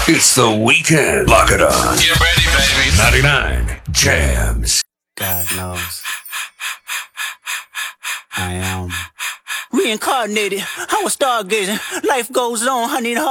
It's the weekend. Lock it on. Get ready, baby. 99 Jams. God knows. I am reincarnated. I was stargazing. Life goes on. I need a